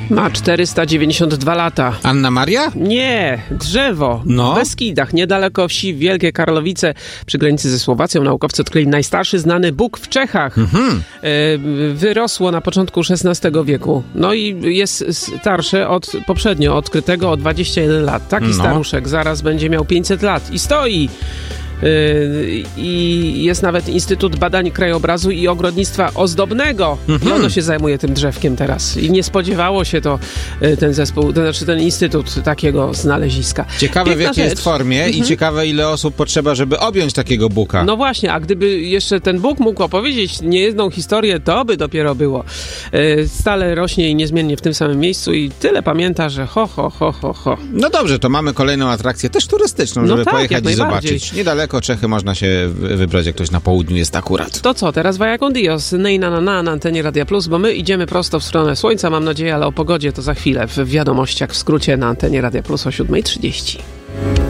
Ma 492 lata. Anna Maria? Nie, drzewo. No. W Beskidach, niedaleko wsi Wielkie Karlowice, przy granicy ze Słowacją, naukowcy odkryli najstarszy znany bóg w Czechach. Wyrosło na początku XVI wieku. No i jest starsze od poprzednio odkrytego o 21 lat. Taki staruszek zaraz będzie miał 500 lat i stoi. I jest nawet Instytut Badań Krajobrazu i Ogrodnictwa Ozdobnego. I ono się zajmuje tym drzewkiem teraz. I nie spodziewało się to ten zespół, to znaczy ten instytut takiego znaleziska. Ciekawe w jakiej jest formie i ciekawe ile osób potrzeba, żeby objąć takiego buka. No właśnie, a gdyby jeszcze ten Bóg mógł opowiedzieć niejedną historię, to by dopiero było. Stale rośnie i niezmiennie w tym samym miejscu i tyle pamięta, że ho. No dobrze, to mamy kolejną atrakcję, też turystyczną, żeby pojechać i zobaczyć. Niedaleko Czechy można się wybrać, jak ktoś na południu jest akurat. To co, teraz Vaya con Dios, na antenie Radia Plus, bo my idziemy prosto w stronę słońca, mam nadzieję, ale o pogodzie to za chwilę w wiadomościach w skrócie na antenie Radia Plus o 7:30.